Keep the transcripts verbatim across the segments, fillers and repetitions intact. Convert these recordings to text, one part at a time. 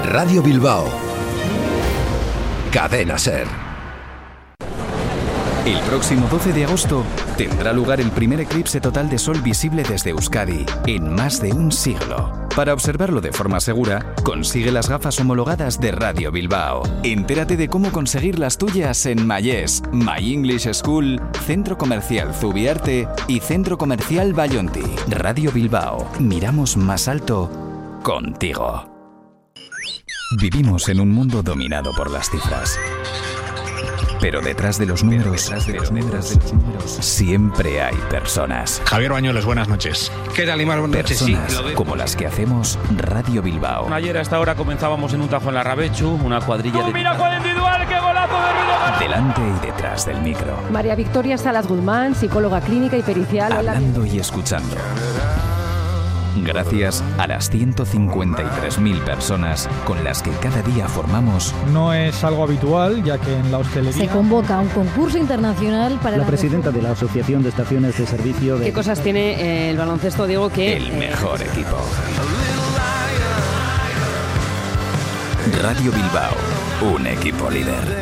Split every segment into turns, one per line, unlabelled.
Radio Bilbao. Cadena Ser.
El próximo doce de agosto tendrá lugar el primer eclipse total de sol visible desde Euskadi en más de un siglo. Para observarlo de forma segura, consigue las gafas homologadas de Radio Bilbao. Entérate de cómo conseguir las tuyas en Mayés, My English School, Centro Comercial Zubiarte y Centro Comercial Bayonti. Radio Bilbao, miramos más alto contigo. Vivimos en un mundo dominado por las cifras. Pero detrás de los números, detrás de los números, siempre hay personas.
Javier Bañueles, buenas noches.
¿Qué tal, Imar? Buenas noches.
Personas
sí,
como las que hacemos Radio Bilbao.
Ayer a esta hora comenzábamos en un tajo en la Rabechu, una cuadrilla de...
¡Mira cuál individual! ¡Qué golazo de Ruido!
Delante y detrás del micro.
María Victoria Salas Guzmán, psicóloga clínica y pericial.
Hablando y escuchando. Gracias a las ciento cincuenta y tres mil personas con las que cada día formamos.
No es algo habitual, ya que en la hostelería...
Se convoca un concurso internacional para...
La, la presidenta de la Asociación de Estaciones de Servicio de...
¿Qué cosas tiene eh, el baloncesto, Diego, que...
El mejor eh... equipo. Radio Bilbao, un equipo líder.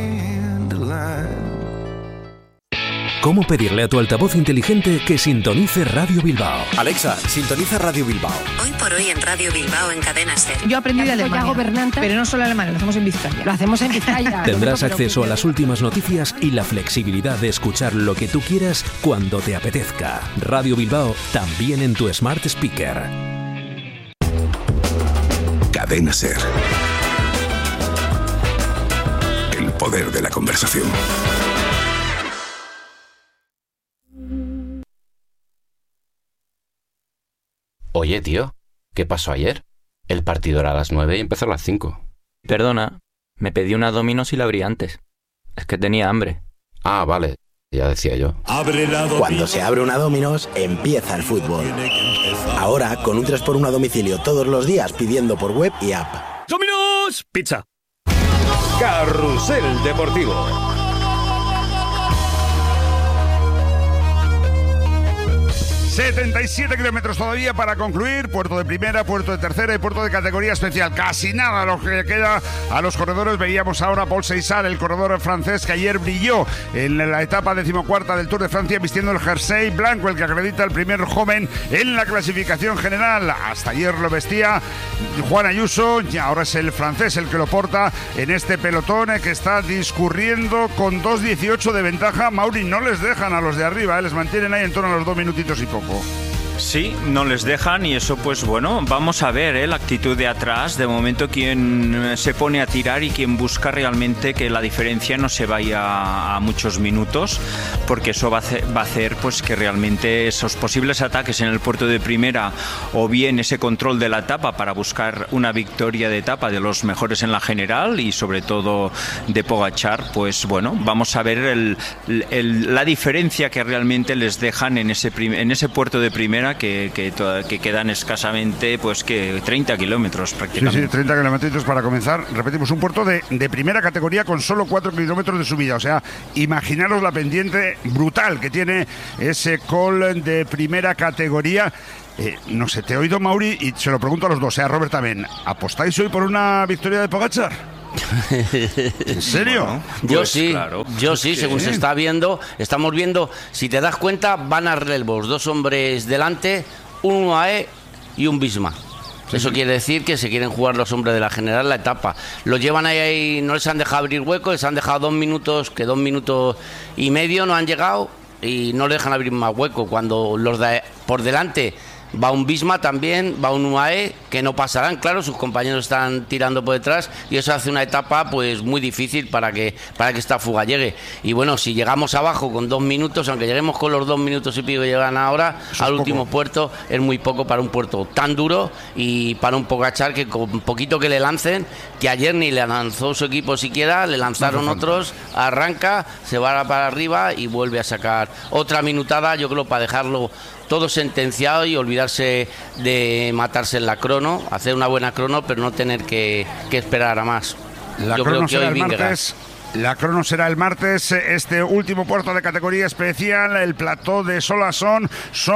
¿Cómo pedirle a tu altavoz inteligente que sintonice Radio Bilbao?
Alexa, sintoniza Radio Bilbao.
Hoy por hoy en Radio Bilbao en Cadena Ser.
Yo aprendí de Alemania, pero no solo alemán, lo hacemos en Vizcaya.
Lo hacemos en Vizcaya.
Tendrás acceso a las últimas noticias y la flexibilidad de escuchar lo que tú quieras cuando te apetezca. Radio Bilbao, también en tu Smart Speaker. Cadena Ser. El poder de la conversación.
Oye, tío, ¿qué pasó ayer? El partido era a las nueve y empezó a las cinco.
Perdona, me pedí una Domino's y la abrí antes. Es que tenía hambre.
Ah, vale, ya decía yo.
Cuando se abre una Domino's, empieza el fútbol. Ahora, con un tres por uno a domicilio todos los días pidiendo por web y app.
¡Domino's! Pizza. Carrusel Deportivo.
setenta y siete kilómetros todavía para concluir. Puerto de primera, puerto de tercera y puerto de categoría especial. Casi nada lo que queda a los corredores. Veíamos ahora a Paul Seissal, el corredor francés que ayer brilló en la etapa decimocuarta del Tour de Francia vistiendo el jersey blanco, el que acredita el primer joven en la clasificación general. Hasta ayer lo vestía Juan Ayuso y ahora es el francés el que lo porta en este pelotón que está discurriendo con dos dieciocho de ventaja. Mauri, no les dejan a los de arriba, ¿eh? Les mantienen ahí en torno a los dos minutitos y poco.
Sí, no les dejan y eso pues bueno, vamos a ver ¿eh? la actitud de atrás, de momento quien se pone a tirar y quien busca realmente que la diferencia no se vaya a muchos minutos, porque eso va a hacer, va a hacer pues que realmente esos posibles ataques en el puerto de primera o bien ese control de la etapa para buscar una victoria de etapa de los mejores en la general y sobre todo de Pogačar, pues bueno, vamos a ver el, el, la diferencia que realmente les dejan en ese, prim, en ese puerto de primera Que, que, que quedan escasamente pues que treinta kilómetros prácticamente.
Sí, sí, treinta kilómetros para comenzar. Repetimos, un puerto de, de primera categoría con solo cuatro kilómetros de subida. O sea, imaginaros la pendiente brutal que tiene ese col de primera categoría. Eh, no sé, te he oído, Mauri, y se lo pregunto a los dos, sea Robert también. ¿Apostáis hoy por una victoria de Pogačar? ¿En serio?
Bueno, pues yo sí, claro. yo sí, ¿Qué? según se está viendo, estamos viendo, si te das cuenta, van a relevos, dos hombres delante, un U A E y un Visma. Eso quiere decir que se quieren jugar los hombres de la general la etapa. Los llevan ahí, ahí, no les han dejado abrir huecos, les han dejado dos minutos, que dos minutos y medio no han llegado y no les dejan abrir más hueco. Cuando los de por delante va un Visma también, va un U A E, que no pasarán, claro, sus compañeros están tirando por detrás y eso hace una etapa pues muy difícil para que para que esta fuga llegue. Y bueno, si llegamos abajo con dos minutos, aunque lleguemos con los dos minutos y pico que llegan ahora, eso al último poco. puerto, es muy poco para un puerto tan duro y para un Pogačar que con poquito que le lancen, que ayer ni le lanzó su equipo siquiera, le lanzaron no otros, arranca, se va para arriba y vuelve a sacar otra minutada, yo creo, para dejarlo todo sentenciado y olvidarse de matarse en la crono, hacer una buena crono, pero no tener que, que esperar a más.
La
Yo
crono
creo que
será
hoy
el martes La crono será el martes. Este último puerto de categoría especial, el plató de Solasson,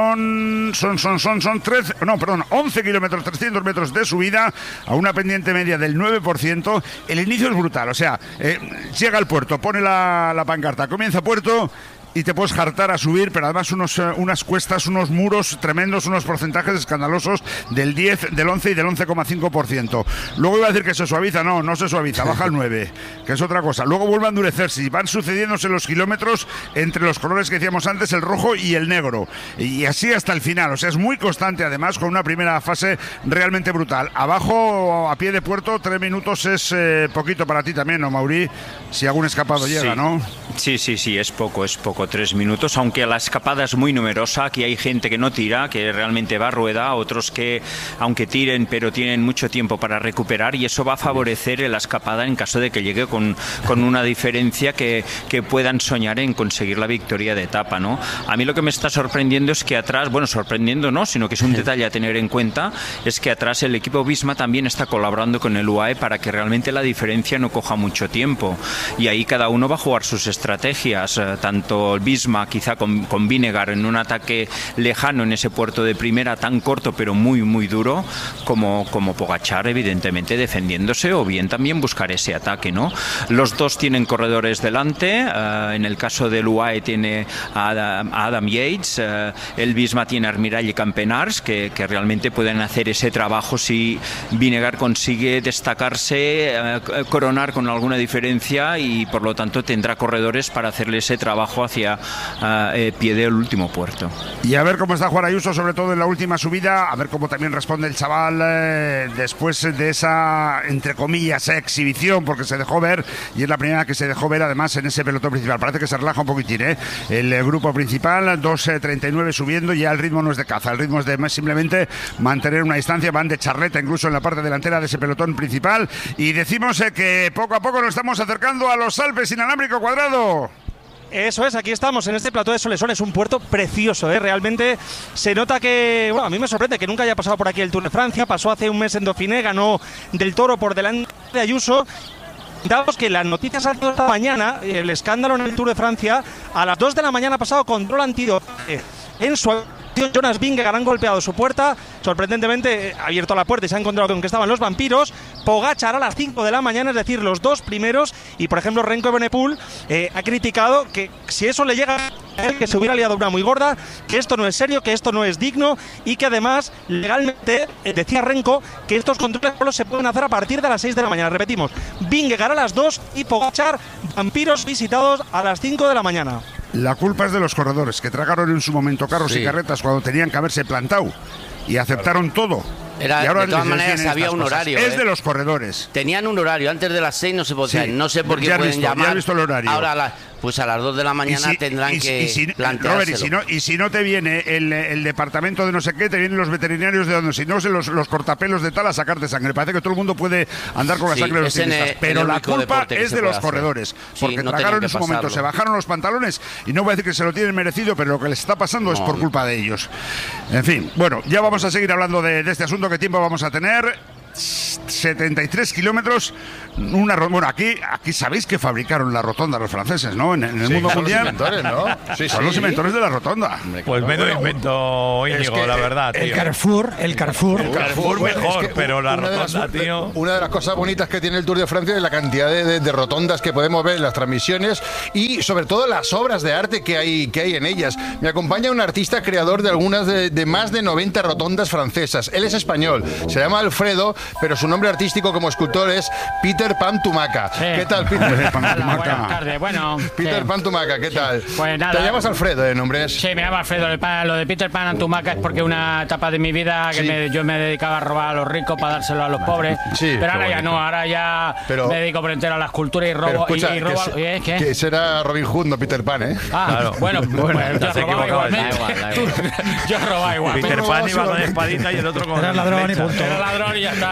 son son son son son trece, no, perdón, once kilómetros, trescientos metros de subida a una pendiente media del nueve por ciento. El inicio es brutal, o sea, eh, llega al puerto, pone la, la pancarta, comienza puerto y te puedes jartar a subir, pero además unos, uh, unas cuestas, unos muros tremendos, unos porcentajes escandalosos del diez, del once y del once coma cinco por ciento. Luego iba a decir que se suaviza, no, no se suaviza, baja al nueve, que es otra cosa. Luego vuelve a endurecerse y van sucediéndose los kilómetros entre los colores que decíamos antes, el rojo y el negro. Y así hasta el final, o sea, es muy constante además, con una primera fase realmente brutal. Abajo, a pie de puerto, tres minutos es eh, poquito para ti también, ¿no, Mauri? Si algún escapado llega,
sí.
¿no?
Sí, sí, sí, es poco, es poco. Tres minutos, aunque la escapada es muy numerosa. Aquí hay gente que no tira, que realmente va a rueda, otros que aunque tiren pero tienen mucho tiempo para recuperar, y eso va a favorecer la escapada en caso de que llegue con, con una diferencia que, que puedan soñar en conseguir la victoria de etapa, ¿no? A mí lo que me está sorprendiendo es que atrás, bueno, sorprendiendo no, sino que es un detalle a tener en cuenta, es que atrás el equipo Visma también está colaborando con el U A E para que realmente la diferencia no coja mucho tiempo, y ahí cada uno va a jugar sus estrategias, tanto el Visma quizá con, con Vinegar en un ataque lejano en ese puerto de primera tan corto pero muy muy duro, como, como Pogačar evidentemente defendiéndose, o bien también buscar ese ataque, ¿no? Los dos tienen corredores delante, uh, en el caso del U A E tiene a Adam, a Adam Yates, uh, el Visma tiene a Armirall y Campenars que, que realmente pueden hacer ese trabajo si Vinegar consigue destacarse, uh, coronar con alguna diferencia, y por lo tanto tendrá corredores para hacerle ese trabajo hacia a eh, pie del último puerto.
Y a ver cómo está Juan Ayuso, sobre todo en la última subida, a ver cómo también responde el chaval eh, después de esa, entre comillas, exhibición, porque se dejó ver, y es la primera que se dejó ver además en ese pelotón principal. Parece que se relaja un poquitín, ¿eh? El eh, grupo principal, dos treinta y nueve subiendo, ya el ritmo no es de caza, el ritmo es de simplemente mantener una distancia, van de charleta incluso en la parte delantera de ese pelotón principal, y decimos eh, que poco a poco nos estamos acercando a los Alpes inalámbrico cuadrado.
Eso es, aquí estamos en este plató de Soleson, es un puerto precioso, ¿eh? Realmente se nota que, bueno, a mí me sorprende que nunca haya pasado por aquí el Tour de Francia, pasó hace un mes en Dauphiné, ganó Del Toro por delante de Ayuso. Daos que las noticias han sido esta mañana, el escándalo en el Tour de Francia, a las dos de la mañana pasado, control antidopaje en su Jonas Vingegaard han golpeado su puerta, sorprendentemente ha abierto la puerta y se ha encontrado con que estaban los vampiros. Pogačar a las cinco de la mañana, es decir, los dos primeros, y por ejemplo Renko Evenepoel eh, ha criticado que si eso le llega a él, que se hubiera liado una muy gorda, que esto no es serio, que esto no es digno, y que además legalmente, eh, decía Renko, que estos controles solo se pueden hacer a partir de las seis de la mañana. Repetimos, Vingegaard a las dos y Pogačar, vampiros visitados a las cinco de la mañana.
La culpa es de los corredores, que tragaron en su momento carros sí. y carretas cuando tenían que haberse plantado y aceptaron todo.
Era,
y ahora
de todas maneras había un
cosas.
horario.
Es
¿eh?
de los corredores.
Tenían un horario, antes de las seis no se podía, sí. no sé por qué
ya
pueden
visto,
llamar.
Ya he visto el horario.
Ahora a la, pues a las dos de la mañana si, tendrán y, que
y si,
planteárselo.
Robert, y si, no, y si no te viene el, el departamento de no sé qué, te vienen los veterinarios de donde, si no, los, los cortapelos de tal a sacarte sangre. Parece que todo el mundo puede andar con la sí, sangre de los ciclistas, el, pero la culpa es de los corredores, porque sí, no tragaron en su momento, se bajaron los pantalones, y no voy a decir que se lo tienen merecido, pero lo que les está pasando no, es por culpa de ellos. En fin, bueno, ya vamos a seguir hablando de, de este asunto. ¿Qué tiempo vamos a tener? setenta y tres kilómetros, una bueno, aquí aquí sabéis que fabricaron la rotonda los franceses, ¿no? En, en el sí, mundo mundial.
Los inventores, ¿no?
Sí, son sí. los inventores de la rotonda.
Pues menos invento, Íñigo, es que la verdad, tío.
El Carrefour, el Carrefour.
El Carrefour mejor, es que pero la rotonda,
las,
tío.
Una de las cosas bonitas que tiene el Tour de Francia es la cantidad de, de, de rotondas que podemos ver en las transmisiones, y sobre todo las obras de arte que hay que hay en ellas. Me acompaña un artista creador de algunas de, de más de noventa rotondas francesas. Él es español, se llama Alfredo, pero su nombre artístico como escultor es Peter Pan Tumaca. Sí. ¿Qué tal, Peter Pan
Tumaca? Hola, buenas tardes. Bueno,
Peter
sí.
Pan Tumaca, ¿qué tal?
Sí. Pues nada.
¿Te llamas Alfredo de nombre?
Sí, me llamo Alfredo. Lo de Peter Pan Tumaca es porque una etapa de mi vida que sí. me, yo me dedicaba a robar a los ricos para dárselo a los pobres. Sí, pero ahora ya no, ahora ya pero, me dedico por entero a la escultura y robo.
Escucha,
y, y robo
que,
¿eh? ¿Qué?
que será Robin Hood, no Peter Pan, ¿eh?
Ah, claro. bueno, bueno, yo robaba igualmente. Yo robaba igual.
Peter Pan iba con espadita y el otro con...
Era ladrón y punto.
Era ladrón y ya está.
Era ladrón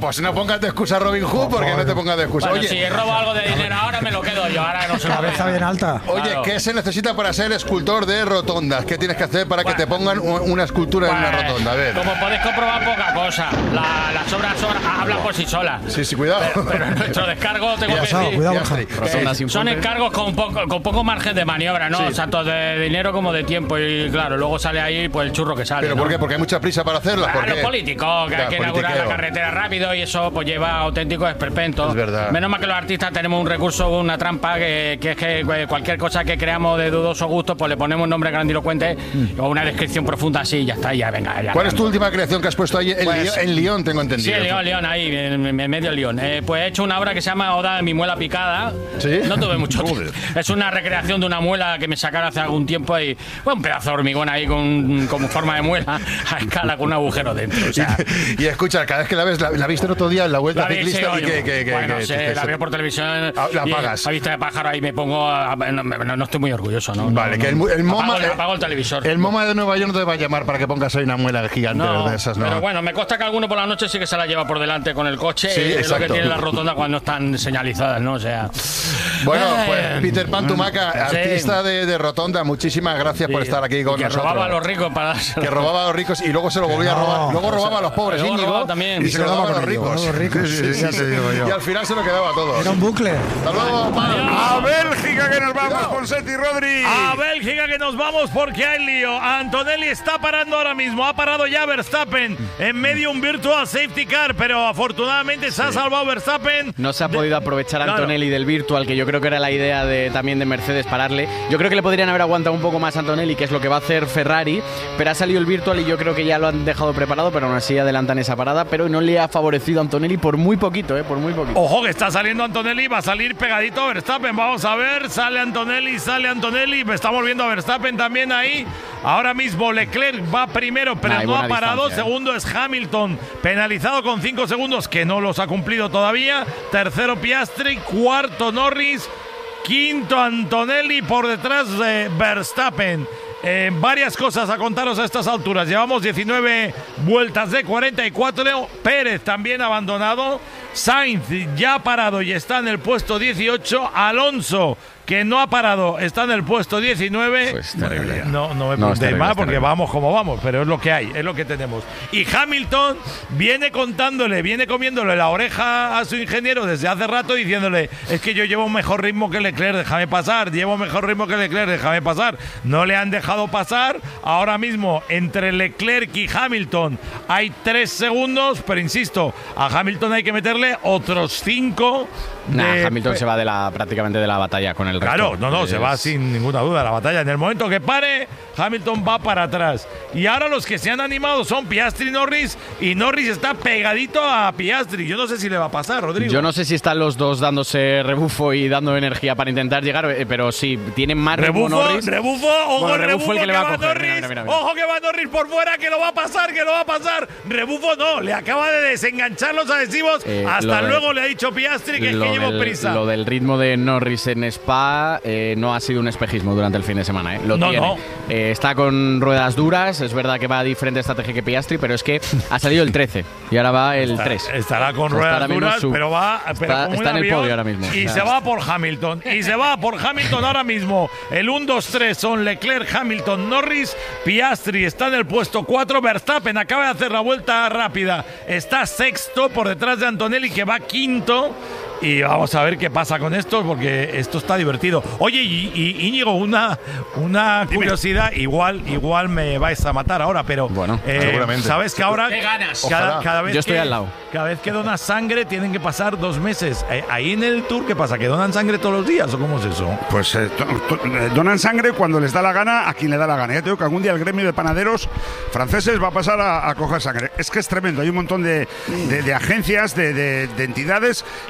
pues no pongas de excusa Robin Hood, porque no te pongas de excusa.
Bueno,
Oye,
si robo algo de dinero ahora me lo quedo yo, ahora no se lo
Cabeza bien alta.
Oye,
Claro.
¿qué se necesita para ser escultor de rotondas? ¿Qué tienes que hacer para que te pongan u- una escultura en una
Pues,
rotonda? A ver.
Como podéis comprobar, poca cosa. La- las obras son- hablan por sí solas.
Sí, sí, cuidado.
Pero, pero en nuestro descargo tengo que
Cuidado,
decir
cuidado,
que
Borja.
son son encargos con poco, con poco margen de maniobra, ¿no?
Sí.
Tanto de dinero como de tiempo. Y claro, luego sale ahí pues el churro que sale.
¿Pero
¿no?
por qué? Porque hay mucha prisa para hacerlas.
A
¿Por
los
qué?
políticos, que
Ya,
hay que inaugurar
politiqueo.
la carretera rápido y eso pues lleva auténticos esperpentos.
Es verdad.
Menos mal que los artistas tenemos un recurso, una trampa, que, que es que eh, cualquier cosa que creamos de dudoso gusto, pues le ponemos un nombre grandilocuente o una descripción profunda así y ya está, ya venga. Ya,
¿Cuál es tu última creación que has puesto ahí en,
Pues-
Lyon, en Lyon, tengo
Sí,
entendido?
en León, León, ahí, en, en medio de León. Eh, pues he hecho una obra que se llama Oda de mi muela picada.
¿Sí?
No tuve mucho tiempo. Es una recreación de una muela que me sacaron hace algún tiempo y bueno, un pedazo de hormigón ahí con, con forma de muela a escala con un agujero dentro. O sea,
Y escucha, cada vez que la ves, la, la viste el otro día en la Vuelta
la vi,
Ciclista
sí,
y
oye,
que... que, que
bueno,
que-
sé,
que
la
se-
veo por televisión.
Ah, la
y
apagas.
A vista de pájaro ahí me pongo... a- no, no- no estoy muy orgulloso, ¿no?
Vale,
No,
que el,
no.
el MoMA...
Apago, apago el televisor.
El MoMA de Nueva York no te va a llamar para que pongas ahí una muela gigante
No,
de esas, ¿no?
pero bueno, me consta que alguno por la noche sí que se la lleva por delante con el coche.
Sí,
es lo que
exacto.
tiene la rotonda cuando están señalizadas, ¿no? O sea...
Bueno,
Ay.
pues Peter Pan Tumaca,
Sí.
artista de, de Rotonda, muchísimas gracias por
Sí.
estar aquí con
que
nosotros.
robaba a los ricos para dárselo.
Que robaba a los ricos y luego se lo volvía a robar. Luego robaba a los pobres,
Luego
Íñigo,
robaba también.
y se lo daba a los ricos.
Los ricos.
Sí, sí, sí, y al final se lo quedaba a todos.
Era un bucle.
Hasta luego, Pablo.
A Bélgica que nos vamos con Seti Rodri.
A Bélgica que nos vamos porque hay lío. Antonelli está parando ahora mismo. Ha parado ya Verstappen en medio un virtual safety car, pero afortunadamente se ha salvado Verstappen.
No se ha
De-
podido aprovechar
Claro.
Antonelli del virtual, que yo creo que era la idea de, también de Mercedes pararle. Yo creo que le podrían haber aguantado un poco más a Antonelli, que es lo que va a hacer Ferrari, pero ha salido el virtual y yo creo que ya lo han dejado preparado, pero aún así adelantan esa parada, pero no le ha favorecido a Antonelli por muy poquito, ¿eh? Por muy poquito.
Ojo que está saliendo Antonelli, va a salir pegadito a Verstappen. Vamos a ver, sale Antonelli, sale Antonelli. Estamos viendo a Verstappen también ahí. Ahora mismo Leclerc va primero, pero
Nah, hay
no ha
buena
parado.
distancia, ¿eh?
Segundo es Hamilton, penalizado con cinco segundos, que no los ha cumplido todavía. Tercero Piastri, cuarto Norris, quinto Antonelli, por detrás de Verstappen. Eh, varias cosas a contaros a estas alturas. Llevamos diecinueve vueltas de cuarenta y cuatro. Pérez también abandonado. Sainz ya ha parado y está en el puesto dieciocho. Alonso, que no ha parado, está en el puesto diecinueve.
Pues terrible.
No, no me
No, es
preguntéis
terrible,
más
es
porque
terrible.
vamos como vamos, pero es lo que hay, es lo que tenemos. Y Hamilton viene contándole, viene comiéndole la oreja a su ingeniero desde hace rato diciéndole, es que yo llevo un mejor ritmo que Leclerc, déjame pasar, llevo mejor ritmo que Leclerc, déjame pasar. No le han dejado pasar. Ahora mismo entre Leclerc y Hamilton hay tres segundos, pero insisto, a Hamilton hay que meterle otros cinco.
Nah,
de-
Hamilton se va de la, prácticamente de la batalla con el resto.
Claro, no, no,
Es-
se va sin ninguna duda la batalla. En el momento que pare, Hamilton va para atrás. Y ahora los que se han animado son Piastri y Norris. Y Norris está pegadito a Piastri. Yo no sé si le va a pasar, Rodrigo.
Yo no sé si están los dos dándose rebufo y dando energía para intentar llegar, eh, pero sí, tienen más ritmo
Rebufo,
Norris.
rebufo, ojo,
Bueno,
rebufo,
rebufo el que le va a coger.
Norris.
Mira, mira, mira.
Ojo que va Norris por fuera, que lo va a pasar, que lo va a pasar. Rebufo no, le acaba de desenganchar los adhesivos.
Eh,
Hasta
lo de-
luego le ha dicho Piastri que es
Lo
que llevo
del-
prisa.
Lo del ritmo de Norris en Spa eh, no ha sido un espejismo durante el fin de semana. ¿eh? Lo
No,
tiene.
no.
Eh, está con ruedas duras, es verdad que va a diferente estrategia que Piastri, pero es que ha salido el trece y ahora va el
Está-
tres.
Estará con
O sea, está
ruedas
ahora mismo
duras,
su-
pero va pero
está-
como
está
un
en el
avión,
podio ahora mismo.
Y
O sea,
se va por Hamilton. Y se va por Hamilton ahora mismo. El uno, dos, tres son Leclerc, Hamilton, Norris. Piastri está en el puesto cuatro. Verstappen acaba de hacer la vuelta rápida. Está sexto por detrás de Antonelli, que va quinto. Y vamos a ver qué pasa con esto, porque esto está divertido. Oye, y, y Íñigo, una, una curiosidad, igual, igual me vais a matar ahora, pero
Bueno,
eh,
seguramente.
sabes que ahora
¡Qué ganas!
cada,
Ojalá.
cada vez
Yo estoy
que,
al lado.
cada vez que donas sangre tienen que pasar dos meses. Eh, Ahí en el Tour, ¿qué pasa? ¿Que donan sangre todos los días o cómo es eso?
Pues eh, to- to- eh, donan sangre cuando les da la gana a quien le da la gana. Ya te digo que algún día el gremio de panaderos franceses va a pasar a, a coger sangre. Es que es tremendo. Hay un montón de, de- de agencias, de, de- de entidades que no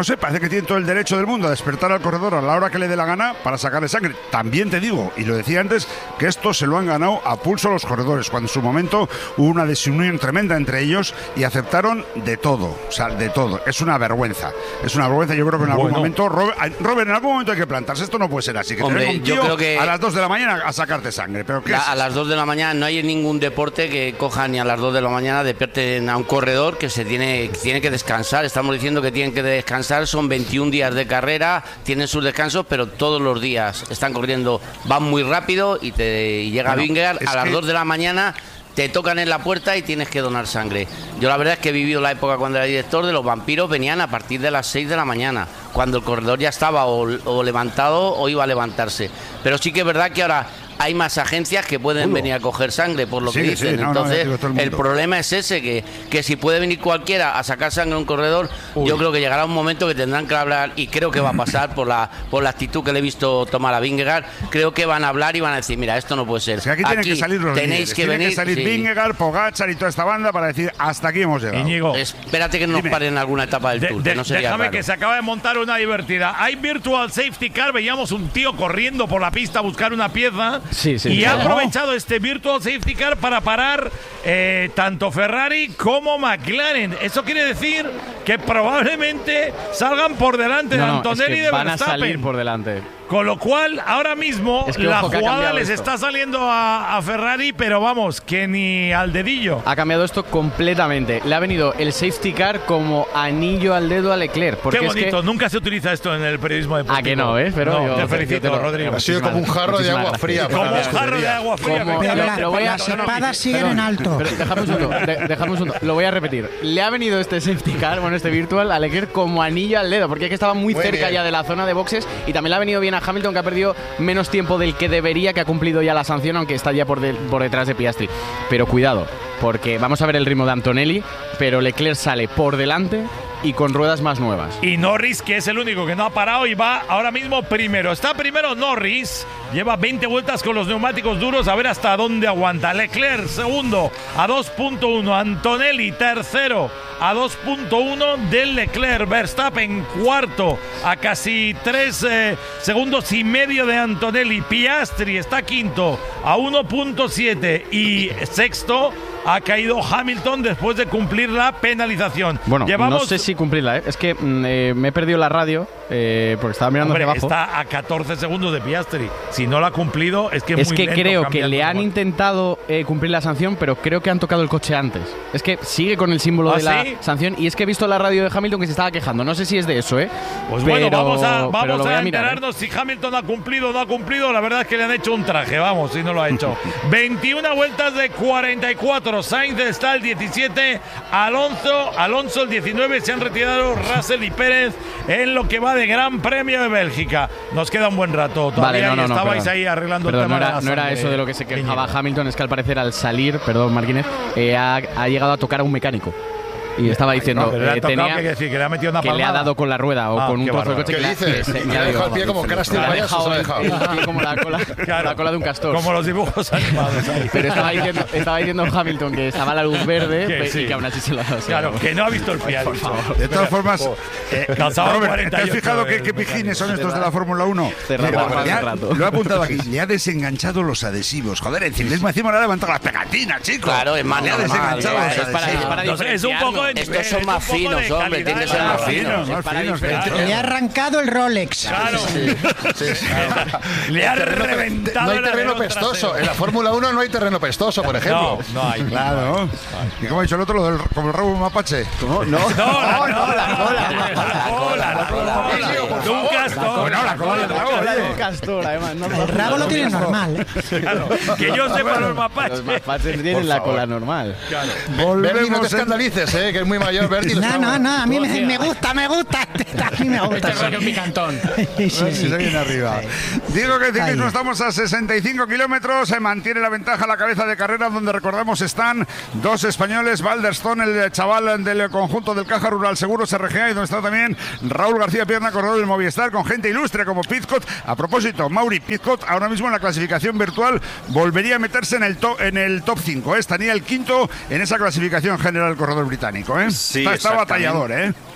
sé, parece que tiene todo el derecho del mundo a despertar al corredor a la hora que le dé la gana para sacarle sangre. También te digo, y lo decía antes, que esto se lo han ganado a pulso los corredores, cuando en su momento hubo una desunión tremenda entre ellos y aceptaron de todo, o sea, de todo. Es una vergüenza, es una vergüenza. Yo creo que en algún
Bueno.
momento, Robert, Robert, en algún momento hay que plantarse. Esto no puede ser así, que
Hombre,
te venga un
yo
tío
creo que-
a las dos de la mañana a sacarte sangre. ¿Pero qué
La-
es
a
eso?
las dos de la mañana no hay ningún deporte que coja ni a las dos de la mañana despierten a un corredor que se tiene, tiene que descansar. Estamos diciendo que tienen que descansar, son veintiún días de carrera, tienen sus descansos, pero todos los días están corriendo, van muy rápido y te y llega
Bueno,
Vingegaard
es
a las
que-
dos de la mañana. Te tocan en la puerta y tienes que donar sangre. Yo la verdad es que he vivido la época cuando era director de los vampiros, venían a partir de las seis de la mañana, cuando el corredor ya estaba o, o levantado o iba a levantarse. Pero sí que es verdad que ahora hay más agencias que pueden venir a coger sangre, por lo
Sí,
que
sí,
dicen.
no, no,
Entonces,
ya digo, todo el
el,
mundo.
problema es ese, que, que si puede venir cualquiera a sacar sangre a un corredor, yo creo que llegará un momento que tendrán que hablar, y creo que va a pasar por la por la actitud que le he visto tomar a Vingegaard, creo que van a hablar y van a decir, mira, esto no puede ser.
O sea, aquí tienen que salir los
tenéis
líderes,
que
tienen
venir,
que salir
sí.
Vingegaard, Pogačar y toda esta banda para decir hasta aquí hemos llegado.
Íñigo.
Espérate que no nos
Dime.
paren en alguna etapa del
De-
Tour,
de-
que no sería
déjame
raro.
que se acaba de montar una divertida. Hay virtual safety car, veíamos un tío corriendo por la pista a buscar una pieza
Sí, sí,
y
sí.
ha
Oh.
aprovechado este virtual safety car para parar eh, tanto Ferrari como McLaren. Eso quiere decir que probablemente salgan por delante
No,
de
no,
Antonelli
es
y
que
de
van a
Verstappen.
salir por delante.
Con lo cual, ahora mismo
Es que
la
ojo que ha
jugada
cambiado
les
esto.
está saliendo a, a Ferrari, pero vamos, que ni al dedillo.
Ha cambiado esto completamente. Le ha venido el safety car como anillo al dedo a Leclerc. Porque
Qué
es que-
bonito, nunca se utiliza esto en el periodismo deportivo.
Ah, que no, ¿eh? Pero
No,
yo-
te
yo
felicito,
te lo-
Rodrigo.
Ha sido como un jarro de agua fría.
Como
para la
un jarro de
escudería.
agua fría.
Como-
efectivamente.
Pero la-
Lo voy a-
las
no, no,
espadas
siguen
Perdón,
en alto.
pero dejadme un segundo, de- dejadme un segundo. Lo voy a repetir. Le ha venido este safety car, bueno, este virtual, a Leclerc como anillo al dedo, porque es que estaba muy,
Muy
cerca
bien.
ya de la zona de boxes, y también le ha venido bien a Hamilton, que ha perdido menos tiempo del que debería, que ha cumplido ya la sanción, aunque está ya por, de- por detrás de Piastri. Pero cuidado, porque vamos a ver el ritmo de Antonelli, pero Leclerc sale por delante y con ruedas más nuevas.
Y Norris, que es el único que no ha parado y va ahora mismo primero. Está primero Norris, lleva veinte vueltas con los neumáticos duros, a ver hasta dónde aguanta. Leclerc, segundo, a dos punto uno. Antonelli, tercero, a dos punto uno del Leclerc. Verstappen, cuarto, a casi tres eh, segundos y medio de Antonelli. Piastri está quinto, a uno punto siete. Y sexto, ha caído Hamilton después de cumplir la penalización.
Bueno,
Llevamos
no sé si cumplirla, ¿eh? Es que mm, eh, me he perdido la radio eh, porque estaba mirando
Hombre,
hacia abajo.
está a catorce segundos de Piastri. Si no lo ha cumplido, es que es,
Es
muy
que
lento
creo que
cambiando
le
de
han
moto.
intentado eh, cumplir la sanción, pero creo que han tocado el coche antes. Es que sigue con el símbolo
¿Ah,
de la
sí?
sanción, y es que he visto la radio de Hamilton que se estaba quejando. No sé si es de eso, ¿eh?
Pues
Pero-
bueno, vamos a,
pero
vamos
lo voy
a,
a mirar, ¿eh?
enterarnos si Hamilton ha cumplido o no ha cumplido. La verdad es que le han hecho un traje, vamos, si no lo ha hecho. veintiuna vueltas de cuarenta y cuatro. Sainz está el diecisiete, Alonso, Alonso el diecinueve. Se han retirado Russell y Pérez en lo que va de Gran Premio de Bélgica. Nos queda un buen rato todavía.
Vale, no,
y
no, no,
estabais
perdón.
ahí arreglando
Perdón,
el tema
no era,
de la
no era
sangre,
eso de lo que se quejaba
Íñigo.
Hamilton, es que al parecer al salir, perdón Martínez, eh, ha, ha llegado a tocar a un mecánico. Y estaba diciendo
No, pero le ha
eh,
tocado,
tenía
¿qué quiere decir? ¿Que le ha metido una
que le ha
palmada?
dado con la rueda o
Ah,
con un
qué
trozo de
bárbaro.
coche.
¿Qué
que le ha-
dices?
que se-
¿Le
le
ha
ha
dejado el pie como caras de
le ha
payaso?
dejado
Se lo ha
el-
dejado.
el pie como la cola,
Claro.
la cola de un castor.
Como los dibujos animados ahí.
Pero estaba diciendo, estaba diciendo Hamilton que estaba la luz verde
Que
pe-
sí.
y que aún así se lo ha dado.
Claro, que no ha visto el pie. ha dicho.
De todas formas, eh,
Calzaba
Robert,
cuarenta y
¿te has
ocho
fijado
de-
qué, qué pijines son estos de la Fórmula uno?
Cerrado
Mira,
para
le ha-
el rato.
lo he apuntado aquí. Le ha desenganchado los adhesivos. Joder, el ciclismo encima le ha levantado las pegatinas, chicos.
Claro, es más
Le ha
normal,
desenganchado
es
los
para-
adhesivos.
es para
No sé, es un poco de
Estos
nivel,
son
es
más
un poco de
finos, hombre,
calidad,
tienen que ser
claro.
más finos.
Más
Para
finos,
diferenciar.
Le ha arrancado el Rolex.
Claro.
Sí, sí.
Le ha
Terreno pe-
reventado
No hay
el
terreno
alerón
pestoso.
trasero.
En la Fórmula uno no hay terreno pestoso, por ejemplo.
No, no hay.
Claro. ¿Y cómo ha dicho el otro? Lo del, como el rabo de un mapache.
¿Cómo? No.
No, la
no,
cola,
la
la
cola.
cola, la cola. De un castor.
Bueno, la cola del rabo,
Cola de un
oye.
castor, además. No,
El rabo lo tiene normal. ¿eh?
Claro, que yo sepa los mapaches.
Los mapaches tienen la cola normal.
Claro.
Berti, no
Volvemos
te
en-
escandalices, ¿eh? Que es muy mayor, Berti. lo
No,
estamos-
no, no, a mí me, me gusta, me gusta. A mí me gusta.
Este rollo picantón.
Sí,
Sí,
sí.
se viene arriba. Digo que el ciclismo
Ahí.
estamos a sesenta y cinco kilómetros, se mantiene la ventaja a la cabeza de carrera, donde recordamos están dos españoles, Balderstone, el chaval del conjunto del Caja Rural Seguros R G A, y donde está también Raúl García Pierna, corredor del Movistar, con gente ilustre como Pizcot. A propósito, Mauri Pizcot ahora mismo en la clasificación virtual volvería a meterse en el top, en el top cinco, ¿eh? Estaría el quinto en esa clasificación general el corredor británico, ¿eh?
Sí,
está, está
exactamente.
batallador, ¿eh?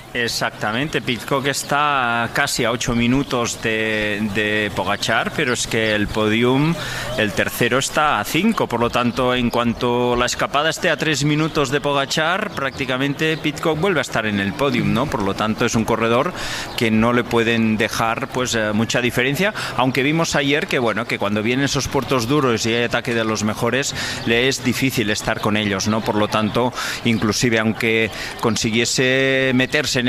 Exactamente, Pidcock está casi a ocho minutos de, de Pogačar, pero es que el podium, el tercero está a cinco, por lo tanto, en cuanto la escapada esté a tres minutos de Pogačar, prácticamente Pidcock vuelve a estar en el podium, ¿no? Por lo tanto, es un corredor que no le pueden dejar pues mucha diferencia, aunque vimos ayer que bueno, que cuando vienen esos puertos duros y hay ataque de los mejores, le es difícil estar con ellos, ¿no? Por lo tanto, inclusive aunque consiguiese meterse en